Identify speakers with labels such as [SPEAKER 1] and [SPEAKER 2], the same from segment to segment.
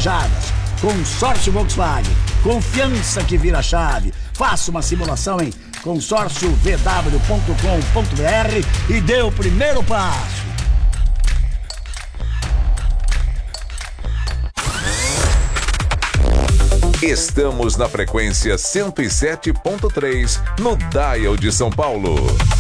[SPEAKER 1] planejadas. Consórcio Volkswagen, confiança que vira chave. Faça uma simulação em consórciovw.com.br e dê o primeiro passo.
[SPEAKER 2] Estamos na frequência 107.3 no Dial de São Paulo.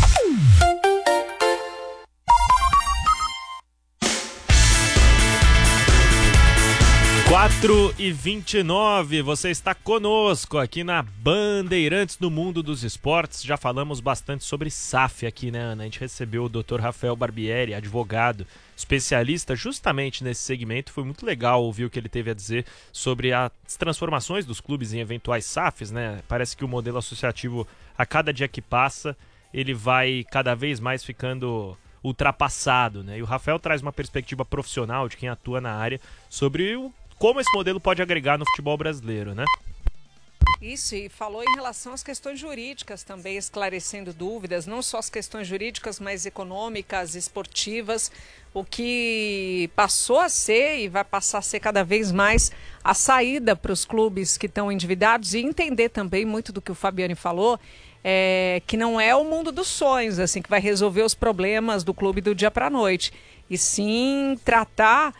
[SPEAKER 3] 4h29, você está conosco aqui na Bandeirantes no Mundo dos Esportes. Já falamos bastante sobre SAF aqui, né, Ana? A gente recebeu o Dr. Rafael Barbieri, advogado, especialista justamente nesse segmento. Foi muito legal ouvir o que ele teve a dizer sobre as transformações dos clubes em eventuais SAFs, né? Parece que o modelo associativo, a cada dia que passa, ele vai cada vez mais ficando ultrapassado, né? E o Rafael traz uma perspectiva profissional de quem atua na área sobre como esse modelo pode agregar no futebol brasileiro, né?
[SPEAKER 4] Isso, e falou em relação às questões jurídicas também, esclarecendo dúvidas, não só as questões jurídicas, mas econômicas, esportivas, o que passou a ser e vai passar a ser cada vez mais a saída para os clubes que estão endividados, e entender também muito do que o Fabiani falou, que não é o mundo dos sonhos, assim, que vai resolver os problemas do clube do dia para a noite, e sim tratar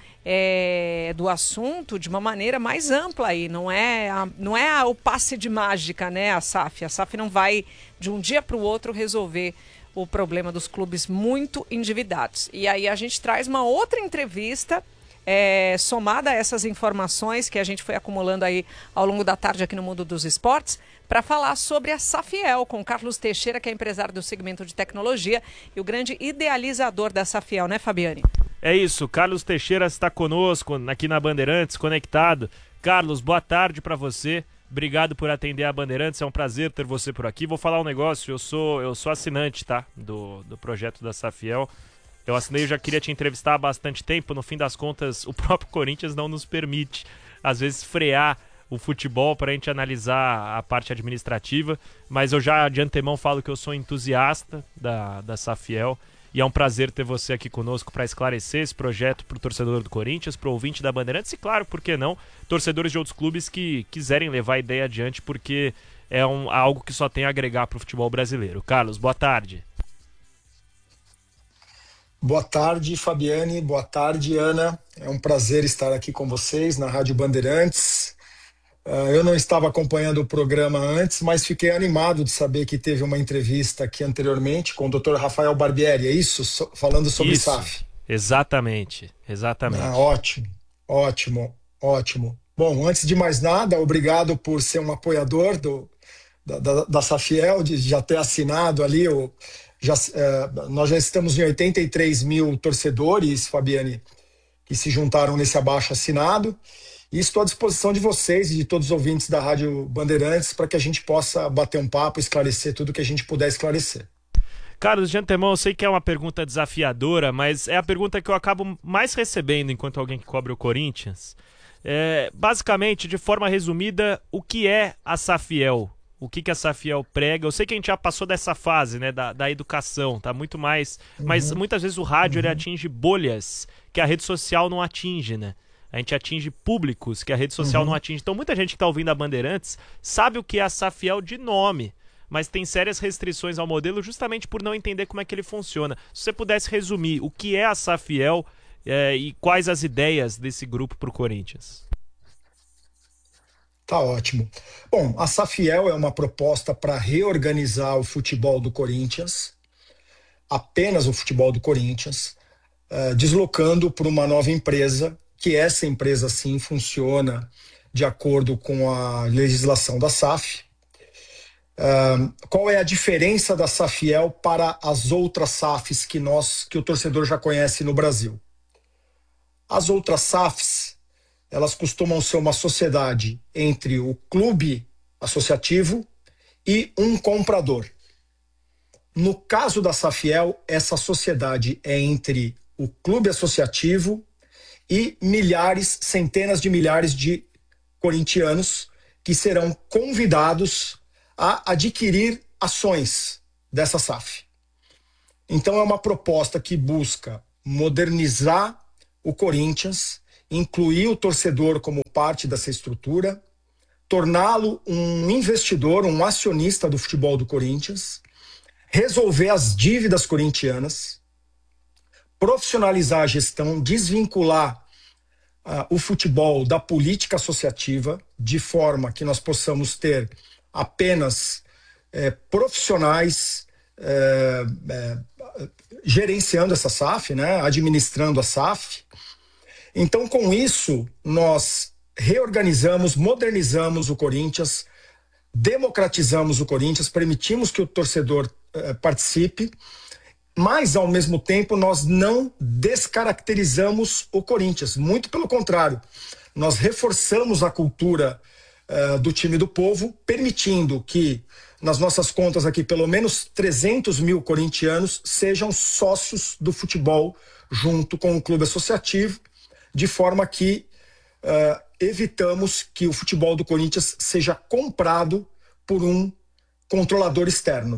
[SPEAKER 4] do assunto de uma maneira mais ampla aí, não é o passe de mágica, né, a SAF não vai de um dia para o outro resolver o problema dos clubes muito endividados. E aí a gente traz uma outra entrevista somada a essas informações que a gente foi acumulando aí ao longo da tarde aqui no Mundo dos Esportes, para falar sobre a Safiel, com Carlos Teixeira, que é empresário do segmento de tecnologia e o grande idealizador da Safiel, né, Fabiani?
[SPEAKER 3] É isso, Carlos Teixeira está conosco aqui na Bandeirantes, conectado. Carlos, boa tarde para você. Obrigado por atender a Bandeirantes, é um prazer ter você por aqui. Vou falar um negócio, eu sou assinante, tá, do projeto da Safiel. Eu assinei, eu já queria te entrevistar há bastante tempo. No fim das contas, o próprio Corinthians não nos permite, às vezes, frear o futebol para a gente analisar a parte administrativa. Mas eu já de antemão falo que eu sou entusiasta da Safiel. E é um prazer ter você aqui conosco para esclarecer esse projeto para o torcedor do Corinthians, para o ouvinte da Bandeirantes e, claro, por que não, torcedores de outros clubes que quiserem levar a ideia adiante, porque é algo que só tem a agregar para o futebol brasileiro. Carlos, boa tarde.
[SPEAKER 5] Boa tarde, Fabiane. Boa tarde, Ana. É um prazer estar aqui com vocês na Rádio Bandeirantes. Eu não estava acompanhando o programa antes, mas fiquei animado de saber que teve uma entrevista aqui anteriormente com o Dr. Rafael Barbieri, é isso? Falando sobre SAF.
[SPEAKER 3] Exatamente.
[SPEAKER 5] Ótimo. Bom, antes de mais nada, obrigado por ser um apoiador da Safiel, de já ter assinado ali. Nós já estamos em 83 mil torcedores, Fabiane, que se juntaram nesse abaixo-assinado. E estou à disposição de vocês e de todos os ouvintes da Rádio Bandeirantes para que a gente possa bater um papo, esclarecer tudo que a gente puder esclarecer.
[SPEAKER 3] Carlos, de antemão, eu sei que é uma pergunta desafiadora, mas é a pergunta que eu acabo mais recebendo enquanto alguém que cobre o Corinthians. Basicamente, de forma resumida, o que é a Safiel? O que a Safiel prega? Eu sei que a gente já passou dessa fase, né, da educação, tá muito mais... Mas muitas vezes o rádio ele atinge bolhas que a rede social não atinge, né? A gente atinge públicos que a rede social não atinge. Então muita gente que está ouvindo a Bandeirantes sabe o que é a Safiel de nome, mas tem sérias restrições ao modelo justamente por não entender como é que ele funciona. Se você pudesse resumir o que é a Safiel e quais as ideias desse grupo para o Corinthians.
[SPEAKER 5] Tá ótimo. Bom, a Safiel é uma proposta para reorganizar o futebol do Corinthians, apenas o futebol do Corinthians, deslocando para uma nova empresa, que essa empresa sim funciona de acordo com a legislação da SAF. Qual é a diferença da Safiel para as outras SAFs que o torcedor já conhece no Brasil? As outras SAFs, elas costumam ser uma sociedade entre o clube associativo e um comprador. No caso da Safiel, essa sociedade é entre o clube associativo e centenas de milhares de corintianos que serão convidados a adquirir ações dessa SAF. Então é uma proposta que busca modernizar o Corinthians, incluir o torcedor como parte dessa estrutura, torná-lo um investidor, um acionista do futebol do Corinthians, resolver as dívidas corintianas, profissionalizar a gestão, desvincular o futebol da política associativa, de forma que nós possamos ter apenas profissionais gerenciando essa SAF, né, administrando a SAF. Então, com isso, nós reorganizamos, modernizamos o Corinthians, democratizamos o Corinthians, permitimos que o torcedor participe, mas, ao mesmo tempo, nós não descaracterizamos o Corinthians. Muito pelo contrário, nós reforçamos a cultura do time do povo, permitindo que, nas nossas contas aqui, pelo menos 300 mil corintianos sejam sócios do futebol junto com o clube associativo, de forma que evitamos que o futebol do Corinthians seja comprado por um controlador externo.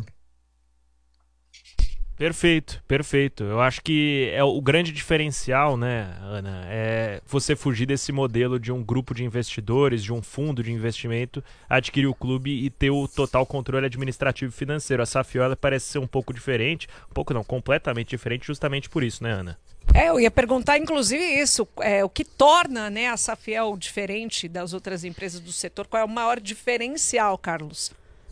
[SPEAKER 3] Perfeito, perfeito. Eu acho que é o grande diferencial, né, Ana, é você fugir desse modelo de um grupo de investidores, de um fundo de investimento, adquirir o clube e ter o total controle administrativo e financeiro. A SAFiel parece ser um pouco diferente, um pouco não, completamente diferente, justamente por isso, né, Ana?
[SPEAKER 4] Eu ia perguntar, inclusive, isso, o que torna, né, a SAFiel diferente das outras empresas do setor, qual é o maior diferencial, Carlos?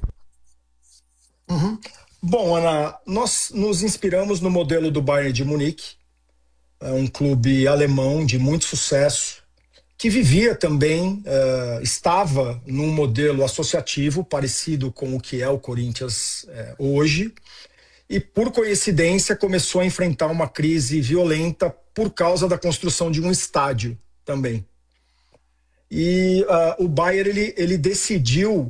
[SPEAKER 5] Bom, Ana, nós nos inspiramos no modelo do Bayern de Munique, um clube alemão de muito sucesso, que vivia também, estava num modelo associativo parecido com o que é o Corinthians hoje, e por coincidência começou a enfrentar uma crise violenta por causa da construção de um estádio também. E o Bayern ele decidiu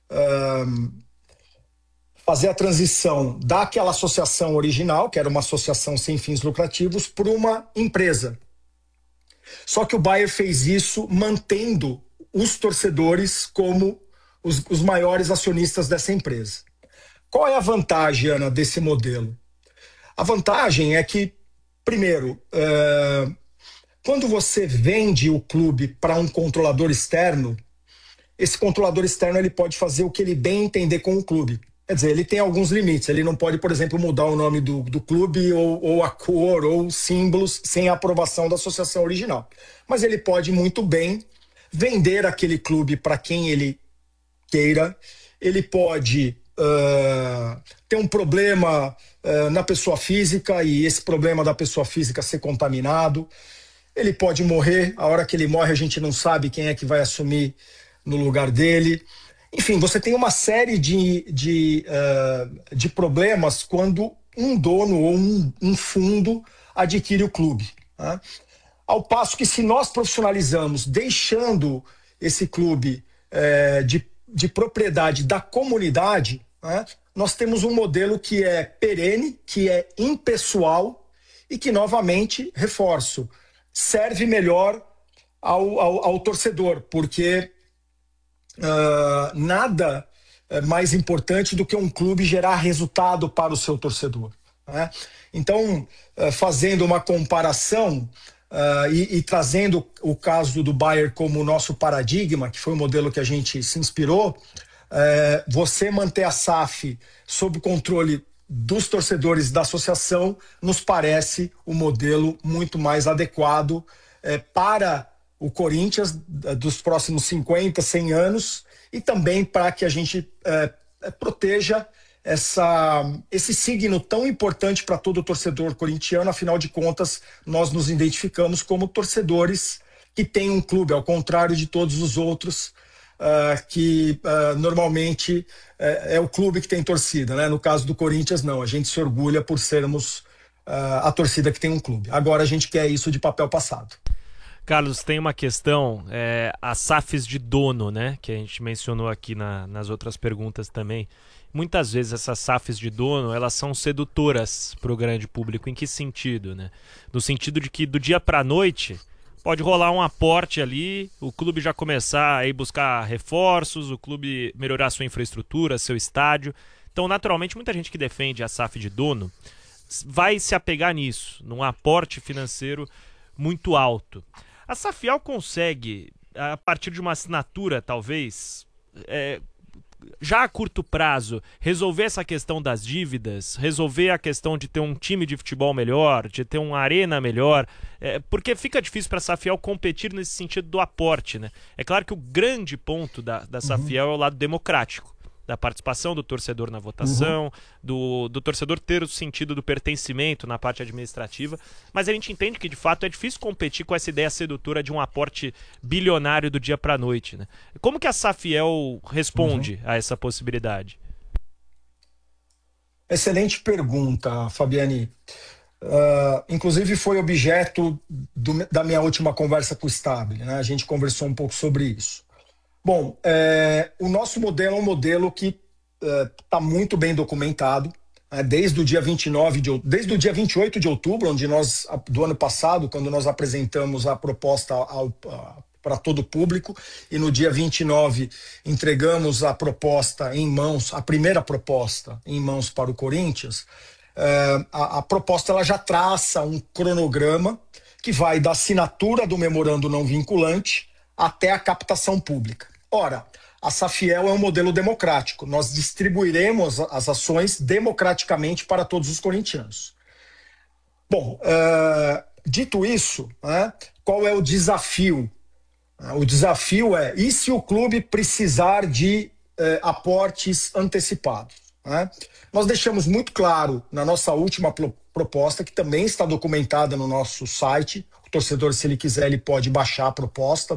[SPEAKER 5] fazer a transição daquela associação original, que era uma associação sem fins lucrativos, para uma empresa. Só que o Bayern fez isso mantendo os torcedores como os maiores acionistas dessa empresa. Qual é a vantagem, Ana, desse modelo? A vantagem é que, primeiro, quando você vende o clube para um controlador externo, esse controlador externo ele pode fazer o que ele bem entender com o clube. Quer dizer, ele tem alguns limites. Ele não pode, por exemplo, mudar o nome do clube ou a cor ou símbolos sem a aprovação da associação original. Mas ele pode muito bem vender aquele clube para quem ele queira. Ele pode ter um problema na pessoa física e esse problema da pessoa física ser contaminado. Ele pode morrer. A hora que ele morre, a gente não sabe quem é que vai assumir no lugar dele. Enfim, você tem uma série de problemas quando um dono ou um fundo adquire o clube. Né? Ao passo que, se nós profissionalizamos, deixando esse clube de propriedade da comunidade, né, nós temos um modelo que é perene, que é impessoal e que, novamente, reforço, serve melhor ao torcedor, porque nada é mais importante do que um clube gerar resultado para o seu torcedor. Né? Então, fazendo uma comparação e trazendo o caso do Bayern como nosso paradigma, que foi o modelo que a gente se inspirou, você manter a SAF sob controle dos torcedores da associação nos parece um modelo muito mais adequado para o Corinthians dos próximos 50, 100 anos e também para que a gente proteja esse signo tão importante para todo torcedor corintiano. Afinal de contas, nós nos identificamos como torcedores que têm um clube, ao contrário de todos os outros, que normalmente é o clube que tem torcida, né? No caso do Corinthians, não. A gente se orgulha por sermos a torcida que tem um clube. Agora a gente quer isso de papel passado.
[SPEAKER 3] Carlos, tem uma questão, as SAFs de dono, né, que a gente mencionou aqui nas outras perguntas também. Muitas vezes essas SAFs de dono, elas são sedutoras para o grande público. Em que sentido, né? No sentido de que do dia para a noite pode rolar um aporte ali, o clube já começar a ir buscar reforços, o clube melhorar sua infraestrutura, seu estádio. Então, naturalmente, muita gente que defende a SAF de dono vai se apegar nisso, num aporte financeiro muito alto. A Safiel consegue, a partir de uma assinatura, talvez, já a curto prazo, resolver essa questão das dívidas, resolver a questão de ter um time de futebol melhor, de ter uma arena melhor, porque fica difícil para a Safiel competir nesse sentido do aporte, né? É claro que o grande ponto da Safiel é o lado democrático, da participação do torcedor na votação, do torcedor ter o sentido do pertencimento na parte administrativa, mas a gente entende que de fato é difícil competir com essa ideia sedutora de um aporte bilionário do dia para a noite, né? Como que a Safiel responde a essa possibilidade?
[SPEAKER 5] Excelente pergunta, Fabiane. Inclusive foi objeto da minha última conversa com o Stabile, né? A gente conversou um pouco sobre isso. Bom, o nosso modelo é um modelo que está muito bem documentado, desde o dia 28 de outubro, do ano passado, quando nós apresentamos a proposta para todo o público, e no dia 29 entregamos a proposta em mãos, a primeira proposta em mãos para o Corinthians. A proposta ela já traça um cronograma que vai da assinatura do memorando não vinculante até a captação pública. Ora, a Safiel é um modelo democrático. Nós distribuiremos as ações democraticamente para todos os corintianos. Bom, dito isso, qual é o desafio? O desafio e se o clube precisar de aportes antecipados? Nós deixamos muito claro na nossa última proposta, que também está documentada no nosso site. O torcedor, se ele quiser, ele pode baixar a proposta,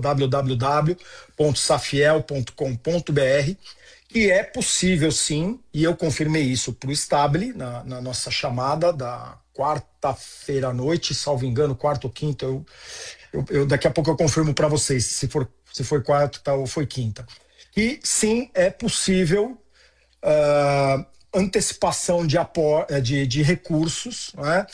[SPEAKER 5] www.safiel.com.br, que é possível sim, e eu confirmei isso para o Stabile na nossa chamada da quarta-feira à noite, salvo engano, quarta ou quinta, daqui a pouco eu confirmo para vocês se foi quarta ou foi quinta. E sim, é possível antecipação de recursos,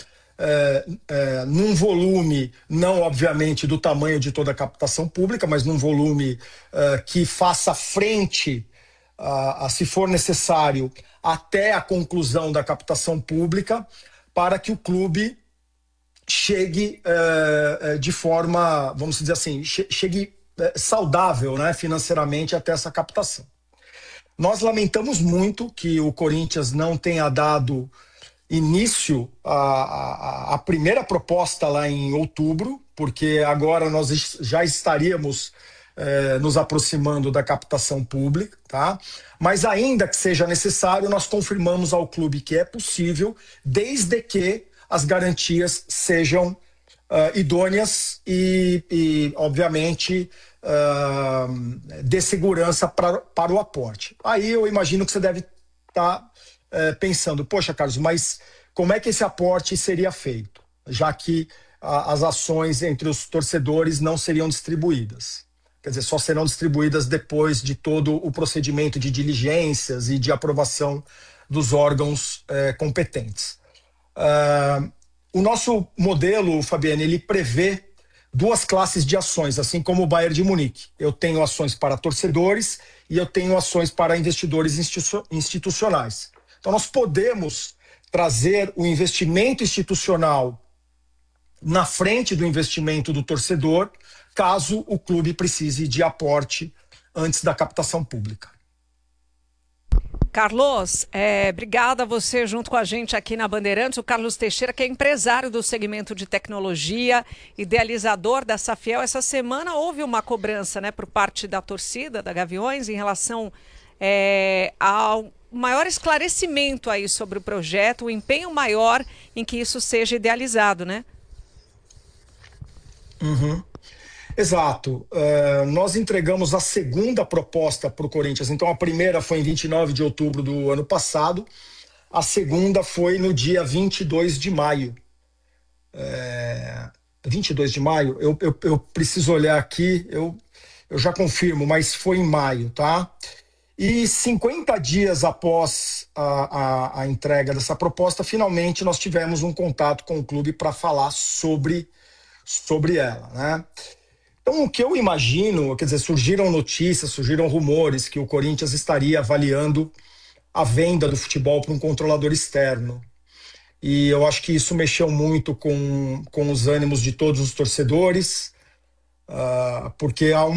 [SPEAKER 5] num volume, não obviamente do tamanho de toda a captação pública, mas num volume que faça frente, se for necessário, até a conclusão da captação pública, para que o clube chegue de forma, vamos dizer assim, chegue saudável, financeiramente até essa captação. Nós lamentamos muito que o Corinthians não tenha dado início à primeira proposta lá em outubro, porque agora nós já estaríamos nos aproximando da captação pública, tá? Mas ainda que seja necessário, nós confirmamos ao clube que é possível, desde que as garantias sejam idôneas e obviamente, dê segurança para o aporte. Aí eu imagino que você deve estar pensando, poxa, Carlos, mas como é que esse aporte seria feito, já que as ações entre os torcedores não seriam distribuídas? Quer dizer, só serão distribuídas depois de todo o procedimento de diligências e de aprovação dos órgãos competentes. O nosso modelo, Fabiane, ele prevê duas classes de ações, assim como o Bayern de Munique. Eu tenho ações para torcedores e eu tenho ações para investidores institucionais. Então nós podemos trazer o investimento institucional na frente do investimento do torcedor, caso o clube precise de aporte antes da captação pública.
[SPEAKER 4] Carlos, obrigada a você junto com a gente aqui na Bandeirantes. O Carlos Teixeira, que é empresário do segmento de tecnologia, idealizador da Safiel. Essa semana houve uma cobrança, por parte da torcida da Gaviões em relação ao maior esclarecimento aí sobre o projeto, o empenho maior em que isso seja idealizado, né?
[SPEAKER 5] Exato. Nós entregamos a segunda proposta para o Corinthians. Então, a primeira foi em 29 de outubro do ano passado. A segunda foi no dia 22 de maio. 22 de maio? Eu preciso olhar aqui, eu já confirmo, mas foi em maio, tá? E 50 dias após a entrega dessa proposta, finalmente nós tivemos um contato com o clube para falar sobre ela, né? Então, o que eu imagino, quer dizer, surgiram notícias, surgiram rumores que o Corinthians estaria avaliando a venda do futebol para um controlador externo. E eu acho que isso mexeu muito com os ânimos de todos os torcedores. porque há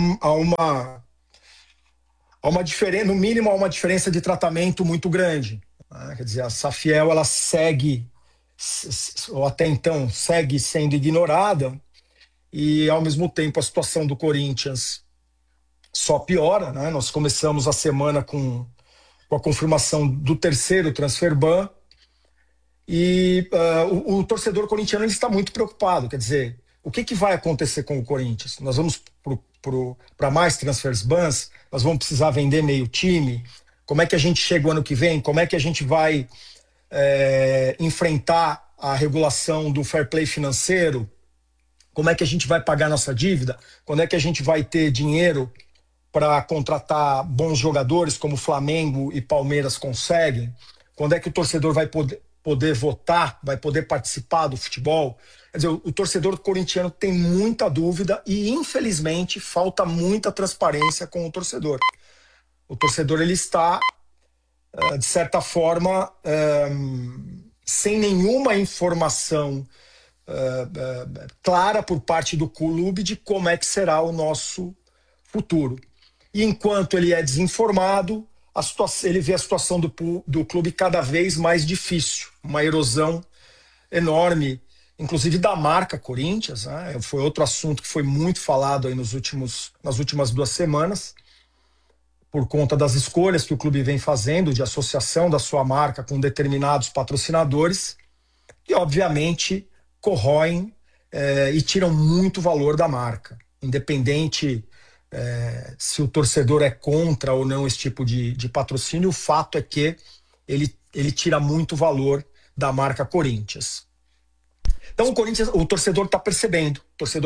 [SPEAKER 5] uma diferença, no mínimo há uma diferença de tratamento muito grande. Quer dizer, a Safiel, ela segue, ou até então, segue sendo ignorada, e ao mesmo tempo a situação do Corinthians só piora, né? Nós começamos a semana com a confirmação do terceiro transfer ban, e o torcedor corintiano ele está muito preocupado. Quer dizer, o que vai acontecer com o Corinthians? Nós vamos para mais transfers bans? Nós vamos precisar vender meio time? Como é que a gente chega o ano que vem? Como é que a gente vai enfrentar a regulação do fair play financeiro? Como é que a gente vai pagar nossa dívida? Quando é que a gente vai ter dinheiro para contratar bons jogadores como Flamengo e Palmeiras conseguem? Quando é que o torcedor vai poder votar, vai poder participar do futebol? Quer dizer, o torcedor corintiano tem muita dúvida e, infelizmente, falta muita transparência com o torcedor. O torcedor ele está, de certa forma, sem nenhuma informação clara por parte do clube de como é que será o nosso futuro. E enquanto ele é desinformado, ele vê a situação do clube cada vez mais difícil, uma erosão enorme, inclusive da marca Corinthians, né? Foi outro assunto que foi muito falado aí nas últimas 2 semanas, por conta das escolhas que o clube vem fazendo de associação da sua marca com determinados patrocinadores, que obviamente corroem e tiram muito valor da marca, independente se o torcedor é contra ou não esse tipo de patrocínio. O fato é que ele tira muito valor da marca Corinthians. Então o torcedor está percebendo,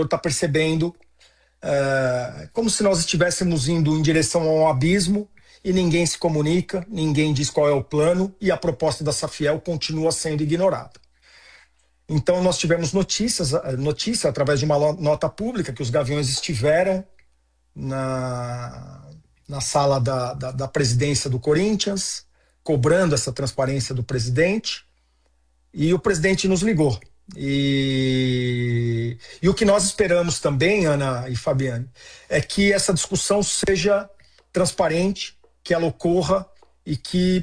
[SPEAKER 5] como se nós estivéssemos indo em direção a um abismo e ninguém se comunica, ninguém diz qual é o plano e a proposta da Safiel continua sendo ignorada. Então nós tivemos notícia através de uma nota pública que os Gaviões estiveram na sala da presidência do Corinthians, cobrando essa transparência do presidente, e o presidente nos ligou. E o que nós esperamos também, Ana e Fabiane, é que essa discussão seja transparente, que ela ocorra e que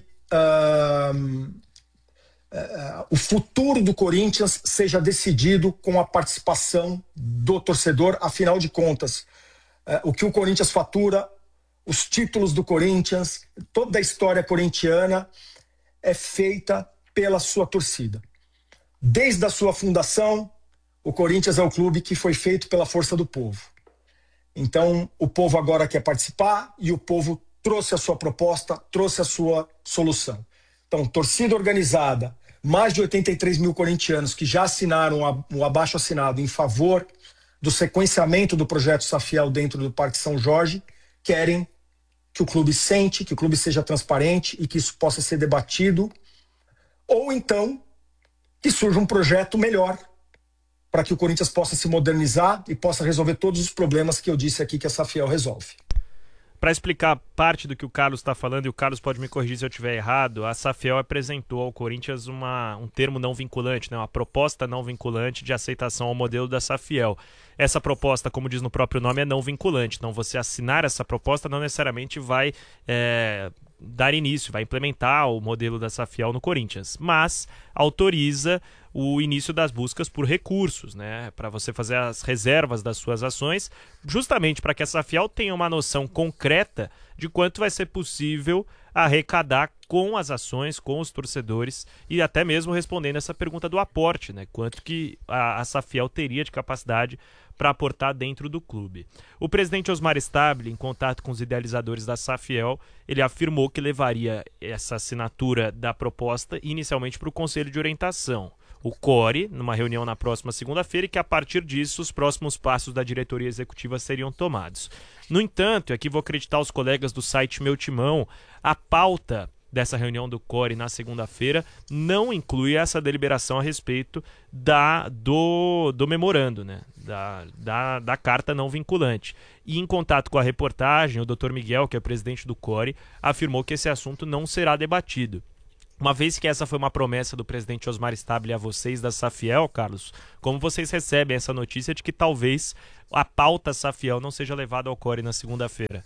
[SPEAKER 5] o futuro do Corinthians seja decidido com a participação do torcedor. Afinal de contas, o que o Corinthians fatura, os títulos do Corinthians, toda a história corintiana é feita pela sua torcida. Desde a sua fundação, o Corinthians é o clube que foi feito pela força do povo. Então, o povo agora quer participar e o povo trouxe a sua proposta, trouxe a sua solução. Então, torcida organizada, mais de 83 mil corintianos que já assinaram o abaixo-assinado em favor do sequenciamento do projeto Safiel dentro do Parque São Jorge, querem que o clube sente, que o clube seja transparente e que isso possa ser debatido, ou então que surja um projeto melhor para que o Corinthians possa se modernizar e possa resolver todos os problemas que eu disse aqui que a Safiel resolve.
[SPEAKER 3] Para explicar parte do que o Carlos está falando, e o Carlos pode me corrigir se eu estiver errado, a Safiel apresentou ao Corinthians um termo não vinculante, né, uma proposta não vinculante de aceitação ao modelo da Safiel. Essa proposta, como diz no próprio nome, é não vinculante. Então você assinar essa proposta não necessariamente vai dar início, vai implementar o modelo da Safiel no Corinthians, mas autoriza o início das buscas por recursos, né, para você fazer as reservas das suas ações, justamente para que a Safiel tenha uma noção concreta de quanto vai ser possível arrecadar com as ações, com os torcedores, e até mesmo respondendo essa pergunta do aporte, né, quanto que a Safiel teria de capacidade para aportar dentro do clube. O presidente Osmar Stabile, em contato com os idealizadores da Safiel, ele afirmou que levaria essa assinatura da proposta inicialmente para o Conselho de Orientação, o CORE, numa reunião na próxima segunda-feira, e que a partir disso os próximos passos da diretoria executiva seriam tomados. No entanto, aqui vou acreditar os colegas do site Meu Timão, a pauta dessa reunião do CORE na segunda-feira não inclui essa deliberação a respeito do memorando, né? da carta não vinculante. E em contato com a reportagem, o Dr. Miguel, que é presidente do CORE, afirmou que esse assunto não será debatido. Uma vez que essa foi uma promessa do presidente Osmar Stabile a vocês da Safiel, Carlos, como vocês recebem essa notícia de que talvez a pauta Safiel não seja levada ao CORE na segunda-feira?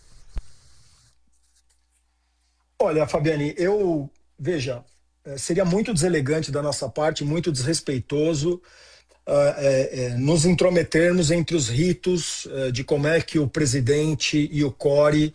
[SPEAKER 5] Olha, Fabiane, veja, seria muito deselegante da nossa parte, muito desrespeitoso nos intrometermos entre os ritos de como é que o presidente e o CORE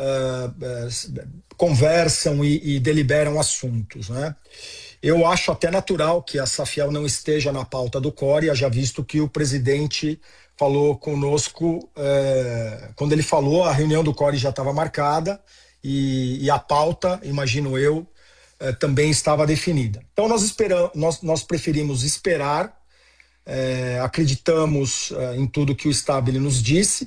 [SPEAKER 5] conversam e deliberam assuntos, né? Eu acho até natural que a Safiel não esteja na pauta do CORE, haja visto que o presidente falou conosco, quando ele falou, a reunião do CORE já estava marcada e a pauta, imagino eu, também estava definida. Então nós preferimos esperar, acreditamos em tudo que o Stabile nos disse.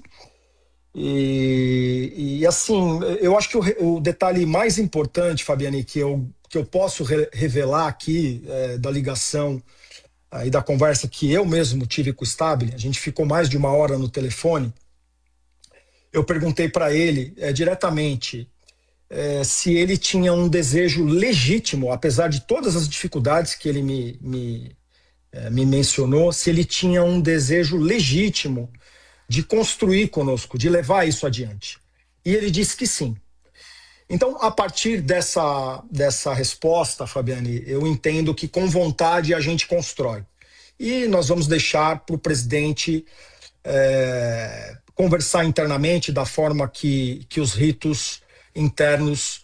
[SPEAKER 5] E assim, eu acho que o detalhe mais importante, Fabiane, que eu posso revelar aqui da ligação e da conversa que eu mesmo tive com o Stabile, a gente ficou mais de 1 hora no telefone, eu perguntei para ele diretamente se ele tinha um desejo legítimo, apesar de todas as dificuldades que ele me mencionou, se ele tinha um desejo legítimo de construir conosco, de levar isso adiante. E ele disse que sim. Então, a partir dessa resposta, Fabiane, eu entendo que com vontade a gente constrói. E nós vamos deixar para o presidente conversar internamente da forma que os ritos internos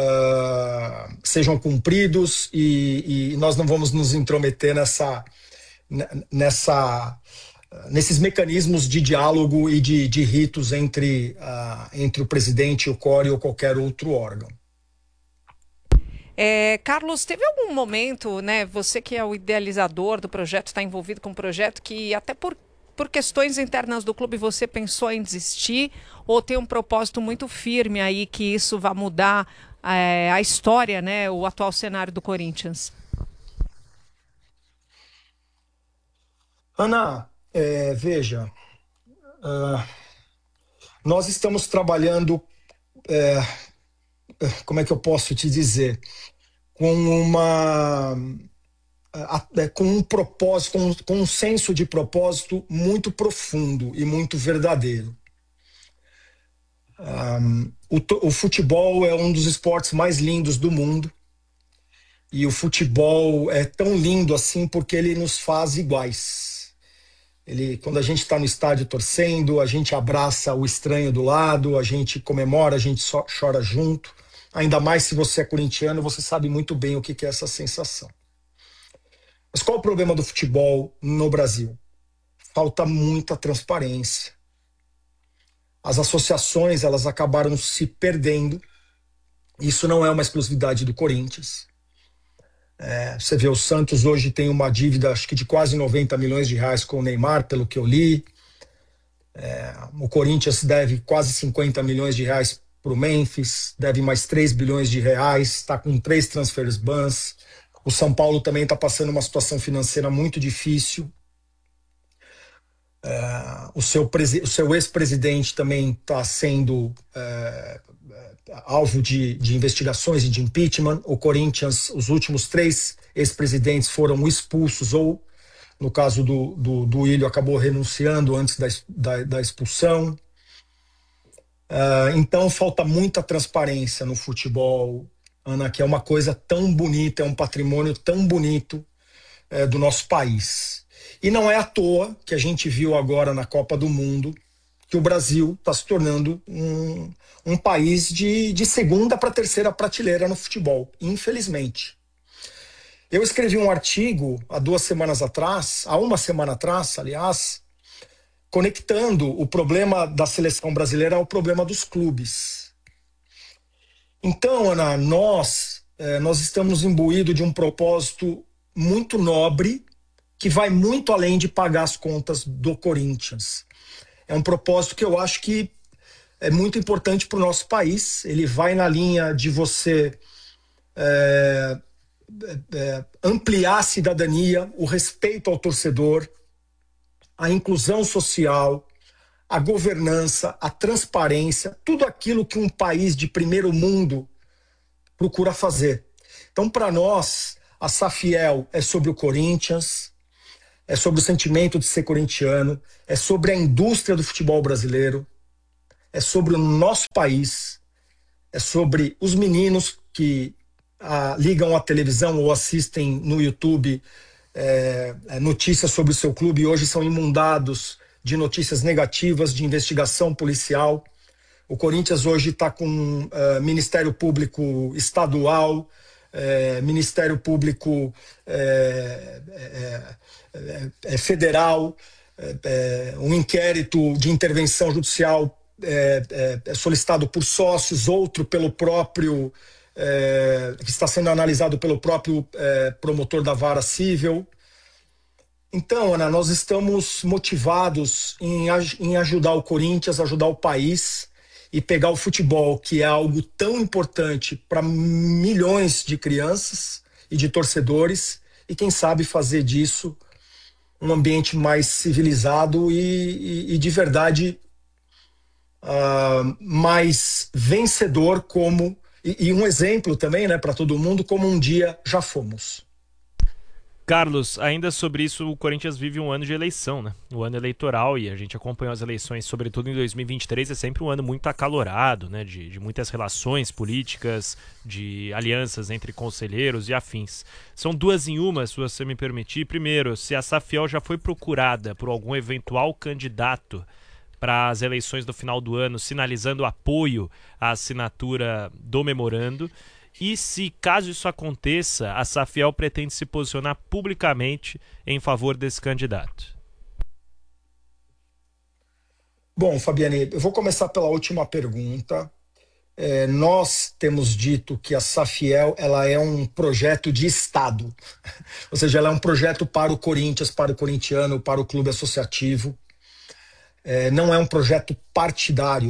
[SPEAKER 5] sejam cumpridos e nós não vamos nos intrometer nesses mecanismos de diálogo e de ritos entre o presidente, o CORE ou qualquer outro órgão.
[SPEAKER 4] Carlos, teve algum momento, né, você que é o idealizador do projeto, está envolvido com o projeto, que até por questões internas do clube você pensou em desistir ou tem um propósito muito firme aí que isso vai mudar a história, né, o atual cenário do Corinthians?
[SPEAKER 5] Ana, veja, nós estamos trabalhando, como é que eu posso te dizer, com um propósito, com um senso de propósito muito profundo e muito verdadeiro. O futebol é um dos esportes mais lindos do mundo e o futebol é tão lindo assim porque ele nos faz iguais. Quando a gente está no estádio torcendo, a gente abraça o estranho do lado, a gente comemora, a gente chora junto. Ainda mais se você é corintiano, você sabe muito bem o que é essa sensação. Mas qual o problema do futebol no Brasil? Falta muita transparência. As associações, elas acabaram se perdendo. Isso não é uma exclusividade do Corinthians. Você vê, o Santos hoje tem uma dívida, acho que de quase 90 milhões de reais com o Neymar, pelo que eu li. O Corinthians deve quase 50 milhões de reais para o Memphis, deve mais 3 bilhões de reais, está com 3 transfers bans. O São Paulo também está passando uma situação financeira muito difícil. O seu ex-presidente também está sendo alvo de investigações e de impeachment. O Corinthians, os últimos 3 ex-presidentes foram expulsos ou, no caso do Ilho, acabou renunciando antes da expulsão. Então falta muita transparência no futebol, Ana, que é uma coisa tão bonita, é um patrimônio tão bonito do nosso país. E não é à toa que a gente viu agora na Copa do Mundo que o Brasil está se tornando um país de segunda para terceira prateleira no futebol, infelizmente. Eu escrevi um artigo há 1 semana atrás, aliás, conectando o problema da seleção brasileira ao problema dos clubes. Então, Ana, nós estamos imbuídos de um propósito muito nobre que vai muito além de pagar as contas do Corinthians. É um propósito que eu acho que é muito importante para o nosso país. Ele vai na linha de você ampliar a cidadania, o respeito ao torcedor, a inclusão social, a governança, a transparência, tudo aquilo que um país de primeiro mundo procura fazer. Então, para nós, a Safiel é sobre o Corinthians, é sobre o sentimento de ser corintiano, é sobre a indústria do futebol brasileiro, é sobre o nosso país, é sobre os meninos que ligam a televisão ou assistem no YouTube notícias sobre o seu clube e hoje são inundados de notícias negativas, de investigação policial. O Corinthians hoje está com Ministério Público Estadual, Ministério Público Federal, um inquérito de intervenção judicial solicitado por sócios, outro pelo próprio, que está sendo analisado pelo próprio promotor da Vara Civil. Então, Ana, nós estamos motivados em ajudar o Corinthians, ajudar o país e pegar o futebol, que é algo tão importante para milhões de crianças e de torcedores, e quem sabe fazer disso um ambiente mais civilizado e de verdade mais vencedor, e um exemplo também, né, para todo mundo, como um dia já fomos.
[SPEAKER 3] Carlos, ainda sobre isso, o Corinthians vive um ano de eleição, né? O ano eleitoral, e a gente acompanhou as eleições, sobretudo em 2023, é sempre um ano muito acalorado, né? De muitas relações políticas, de alianças entre conselheiros e afins. São duas em uma, se você me permitir. Primeiro, se a Safiel já foi procurada por algum eventual candidato para as eleições do final do ano, sinalizando apoio à assinatura do memorando. E se, caso isso aconteça, a Safiel pretende se posicionar publicamente em favor desse candidato?
[SPEAKER 5] Bom, Fabiane, eu vou começar pela última pergunta. Nós temos dito que a Safiel ela é um projeto de Estado, ou seja, ela é um projeto para o Corinthians, para o corintiano, para o clube associativo. Não é um projeto partidário.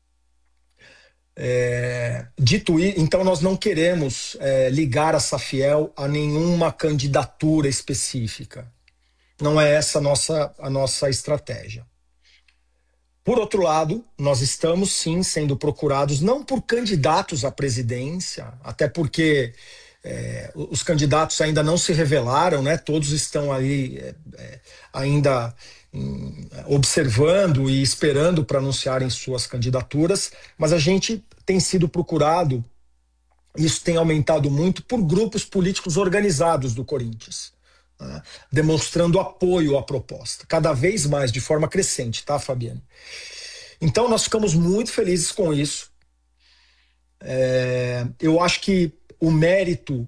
[SPEAKER 5] Dito isso, então nós não queremos ligar a Safiel a nenhuma candidatura específica. Não é essa a nossa estratégia. Por outro lado, nós estamos sim sendo procurados, não por candidatos à presidência, até porque os candidatos ainda não se revelaram, né? Todos estão aí ainda observando e esperando para anunciarem suas candidaturas, mas a gente tem sido procurado, isso tem aumentado muito, por grupos políticos organizados do Corinthians, né? Demonstrando apoio à proposta, cada vez mais, de forma crescente, tá, Fabiane? Então nós ficamos muito felizes com isso. Eu acho que o mérito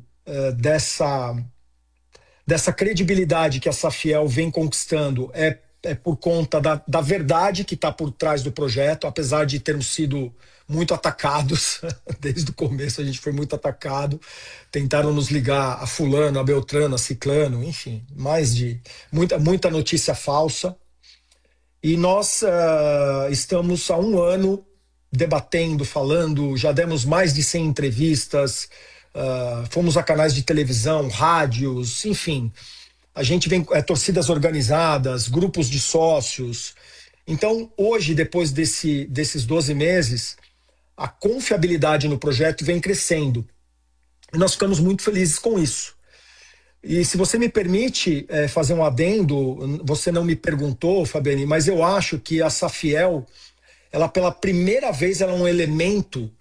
[SPEAKER 5] dessa credibilidade que a Safiel vem conquistando é por conta da verdade que está por trás do projeto, apesar de termos sido muito atacados, desde o começo a gente foi muito atacado, tentaram nos ligar a fulano, a beltrano, a ciclano, enfim, muita notícia falsa, e nós estamos há um ano debatendo, falando, já demos mais de 100 entrevistas, fomos a canais de televisão, rádios, enfim. A gente vem torcidas organizadas, grupos de sócios. Então, hoje, depois desses 12 meses, a confiabilidade no projeto vem crescendo. E nós ficamos muito felizes com isso. E se você me permite fazer um adendo, você não me perguntou, Fabiane, mas eu acho que a Safiel, ela pela primeira vez, ela é um elemento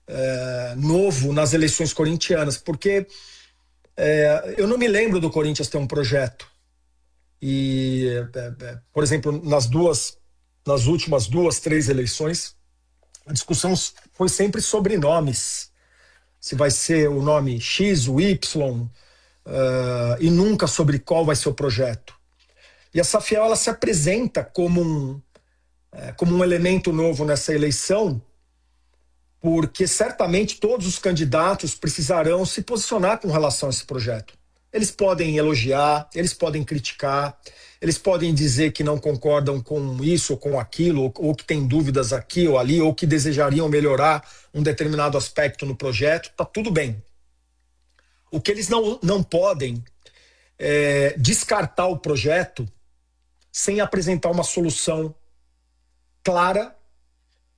[SPEAKER 5] novo nas eleições corintianas, porque eu não me lembro do Corinthians ter um projeto. E, por exemplo, nas últimas 2-3 eleições, a discussão foi sempre sobre nomes. Se vai ser o nome X, o Y, e nunca sobre qual vai ser o projeto. E a Safiel, ela se apresenta como um elemento novo nessa eleição, porque certamente todos os candidatos precisarão se posicionar com relação a esse projeto. Eles podem elogiar, eles podem criticar, eles podem dizer que não concordam com isso ou com aquilo, ou que têm dúvidas aqui ou ali, ou que desejariam melhorar um determinado aspecto no projeto, tá tudo bem. O que eles não podem é descartar o projeto sem apresentar uma solução clara,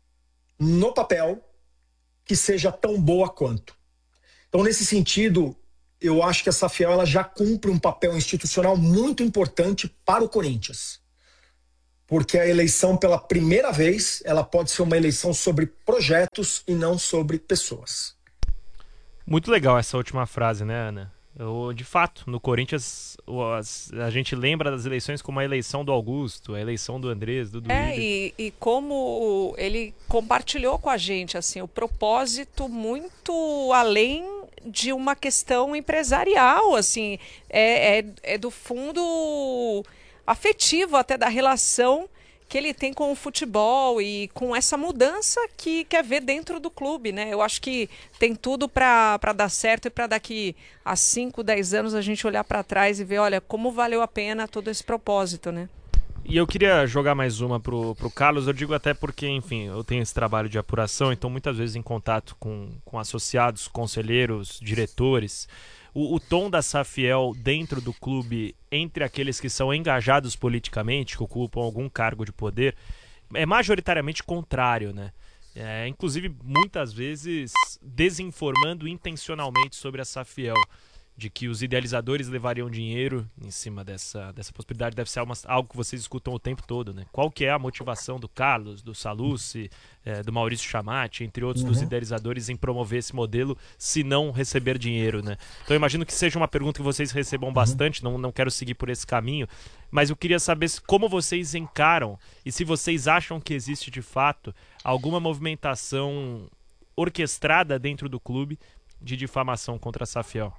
[SPEAKER 5] no papel, que seja tão boa quanto. Então, nesse sentido, eu acho que a Safiel ela já cumpre um papel institucional muito importante para o Corinthians. Porque a eleição, pela primeira vez, ela pode ser uma eleição sobre projetos e não sobre pessoas.
[SPEAKER 3] Muito legal essa última frase, né, Ana? De fato, no Corinthians, a gente lembra das eleições como a eleição do Augusto, a eleição do Andrés, do Duílio.
[SPEAKER 4] E como ele compartilhou com a gente assim, o propósito muito além de uma questão empresarial, assim, é do fundo afetivo até da relação que ele tem com o futebol e com essa mudança que quer ver dentro do clube, né? Eu acho que tem tudo para dar certo e para daqui a 5, 10 anos a gente olhar para trás e ver, olha, como valeu a pena todo esse propósito, né?
[SPEAKER 3] E eu queria jogar mais uma pro Carlos, eu digo até porque, enfim, eu tenho esse trabalho de apuração, então muitas vezes em contato com associados, conselheiros, diretores. O tom da Safiel dentro do clube, entre aqueles que são engajados politicamente, que ocupam algum cargo de poder, é majoritariamente contrário, né? Inclusive, muitas vezes, desinformando intencionalmente sobre a Safiel, de que os idealizadores levariam dinheiro em cima dessa possibilidade. Deve ser algo que vocês escutam o tempo todo, né? Qual que é a motivação do Carlos, do Sallucci, do Maurício Chamati, entre outros dos idealizadores, em promover esse modelo, se não receber dinheiro, né? Então eu imagino que seja uma pergunta que vocês recebam bastante, não quero seguir por esse caminho, mas eu queria saber como vocês encaram e se vocês acham que existe de fato alguma movimentação orquestrada dentro do clube de difamação contra a Safiel.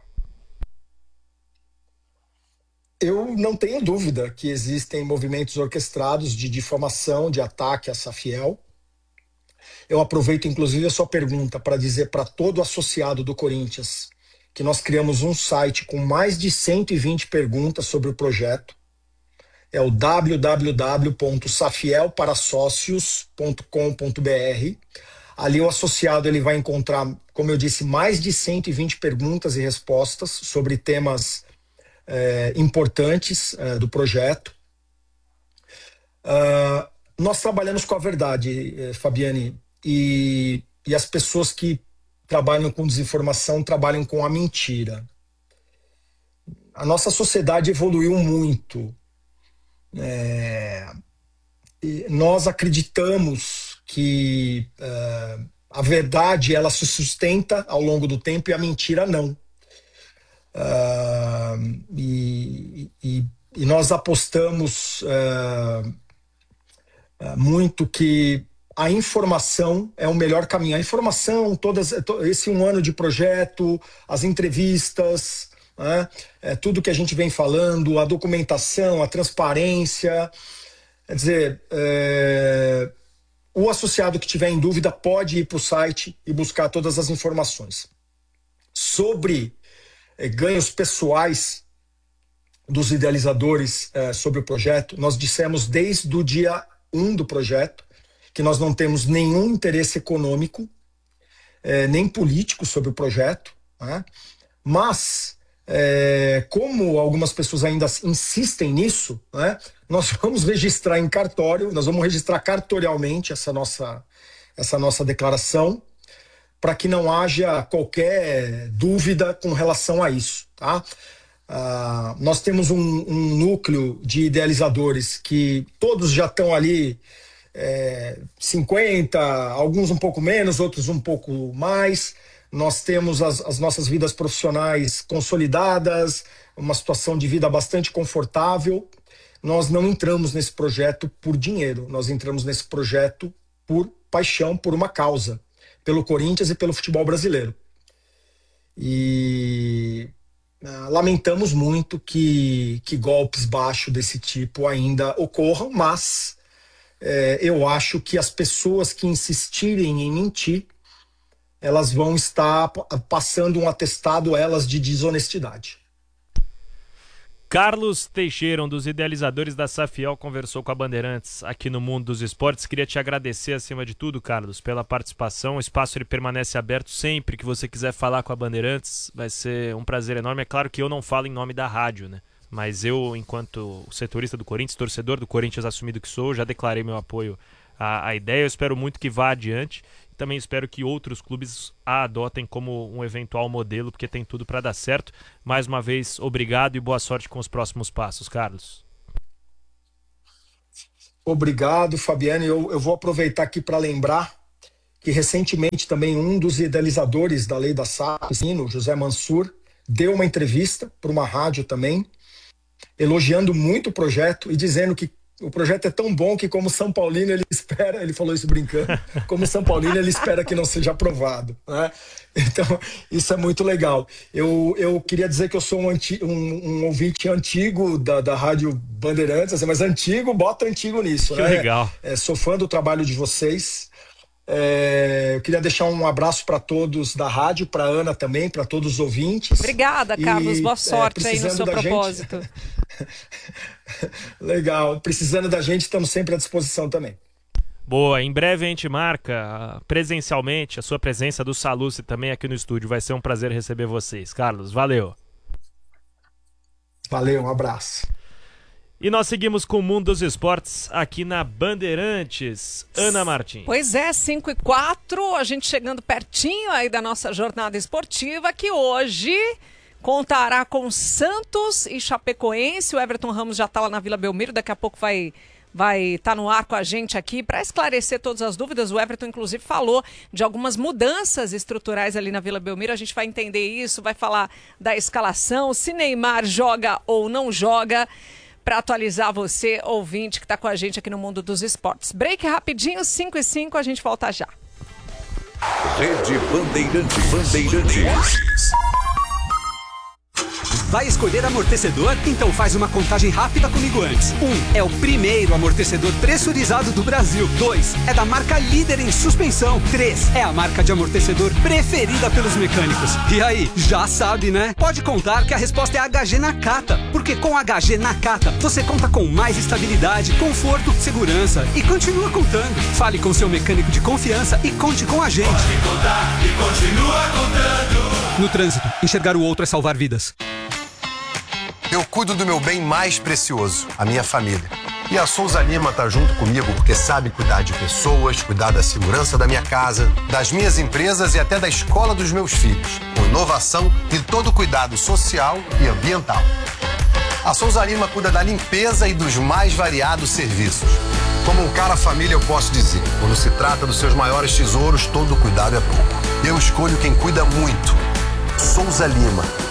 [SPEAKER 5] Eu não tenho dúvida que existem movimentos orquestrados de difamação, de ataque à Safiel. Eu aproveito, inclusive, a sua pergunta para dizer para todo associado do Corinthians que nós criamos um site com mais de 120 perguntas sobre o projeto. É o www.safielparasocios.com.br. Ali o associado ele vai encontrar, como eu disse, mais de 120 perguntas e respostas sobre temas importantes do projeto. Nós trabalhamos com a verdade, Fabiane, e as pessoas que trabalham com desinformação trabalham com a mentira. A nossa sociedade evoluiu muito. E nós acreditamos que a verdade ela se sustenta ao longo do tempo e a mentira não. E nós apostamos muito que a informação é o melhor caminho. A informação, esse um ano de projeto, as entrevistas, tudo que a gente vem falando, a documentação, a transparência. Quer dizer, o associado que tiver em dúvida pode ir para o site e buscar todas as informações. Sobre ganhos pessoais dos idealizadores sobre o projeto, nós dissemos desde o dia 1 do projeto que nós não temos nenhum interesse econômico, nem político sobre o projeto, mas como algumas pessoas ainda insistem nisso, nós vamos registrar em cartório, nós vamos registrar cartorialmente essa nossa declaração, para que não haja qualquer dúvida com relação a isso, tá? Nós temos um núcleo de idealizadores que todos já estão ali 50, alguns um pouco menos, outros um pouco mais. Nós temos as nossas vidas profissionais consolidadas, uma situação de vida bastante confortável. Nós não entramos nesse projeto por dinheiro, nós entramos nesse projeto por paixão, por uma causa, pelo Corinthians e pelo futebol brasileiro. E lamentamos muito que golpes baixos desse tipo ainda ocorram, mas eu acho que as pessoas que insistirem em mentir, elas vão estar passando um atestado elas de desonestidade.
[SPEAKER 3] Carlos Teixeira, um dos idealizadores da Safiel, conversou com a Bandeirantes aqui no Mundo dos Esportes. Queria te agradecer acima de tudo, Carlos, pela participação. O espaço ele permanece aberto sempre que você quiser falar com a Bandeirantes. Vai ser um prazer enorme. É claro que eu não falo em nome da rádio, né? Mas eu, enquanto setorista do Corinthians, torcedor do Corinthians assumido que sou, já declarei meu apoio à ideia. Eu espero muito que vá adiante. Também espero que outros clubes a adotem como um eventual modelo, porque tem tudo para dar certo. Mais uma vez, obrigado e boa sorte com os próximos passos, Carlos.
[SPEAKER 5] Obrigado, Fabiano. Eu vou aproveitar aqui para lembrar que recentemente também um dos idealizadores da lei da SAFs, o José Mansur, deu uma entrevista para uma rádio também, elogiando muito o projeto e dizendo que o projeto é tão bom que, como São Paulino, ele falou isso brincando, como São Paulino ele espera que não seja aprovado, né? Então, isso é muito legal. Eu queria dizer que eu sou um ouvinte antigo da Rádio Bandeirantes, assim, mas antigo, bota antigo nisso,
[SPEAKER 3] que
[SPEAKER 5] né?
[SPEAKER 3] Legal.
[SPEAKER 5] Sou fã do trabalho de vocês. Eu queria deixar um abraço para todos da rádio, para Ana também, para todos os ouvintes.
[SPEAKER 4] Obrigada, Carlos. Boa sorte aí no seu propósito.
[SPEAKER 5] Legal. Precisando da gente, estamos sempre à disposição também.
[SPEAKER 3] Boa. Em breve a gente marca presencialmente a sua presença do Sallusti também aqui no estúdio. Vai ser um prazer receber vocês. Carlos, valeu.
[SPEAKER 5] Valeu, um abraço.
[SPEAKER 3] E nós seguimos com o Mundo dos Esportes aqui na Bandeirantes. Ana Martins.
[SPEAKER 4] Pois é, 5:04, a gente chegando pertinho aí da nossa jornada esportiva, que hoje contará com Santos e Chapecoense. O Everton Ramos já está lá na Vila Belmiro, daqui a pouco vai estar no ar com a gente aqui para esclarecer todas as dúvidas. O Everton, inclusive, falou de algumas mudanças estruturais ali na Vila Belmiro. A gente vai entender isso, vai falar da escalação, se Neymar joga ou não joga, para atualizar você, ouvinte, que está com a gente aqui no Mundo dos Esportes. Break rapidinho, 5:05, a gente volta já.
[SPEAKER 2] Rede Bandeirantes.
[SPEAKER 6] Vai escolher amortecedor? Então faz uma contagem rápida comigo antes. 1. É o primeiro amortecedor pressurizado do Brasil. 2. É da marca líder em suspensão. 3. É a marca de amortecedor preferida pelos mecânicos. E aí, já sabe, né? Pode contar que a resposta é HG Nakata. Porque com HG Nakata, você conta com mais estabilidade, conforto, segurança e continua contando. Fale com seu mecânico de confiança e conte com a gente.
[SPEAKER 7] Pode contar e continua contando.
[SPEAKER 6] No trânsito, enxergar o outro é salvar vidas.
[SPEAKER 8] Eu cuido do meu bem mais precioso, a minha família. E a Souza Lima tá junto comigo porque sabe cuidar de pessoas, cuidar da segurança da minha casa, das minhas empresas e até da escola dos meus filhos, com inovação e todo cuidado social e ambiental. A Souza Lima cuida da limpeza e dos mais variados serviços. Como um cara família, eu posso dizer, quando se trata dos seus maiores tesouros, todo cuidado é pouco. Eu escolho quem cuida muito. Souza Lima.